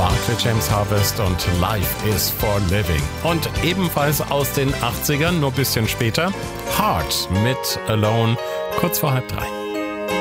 Barclay James Harvest und Life is for Living. Und ebenfalls aus den 80ern, nur ein bisschen später, Heart mit Alone, kurz vor 2:30.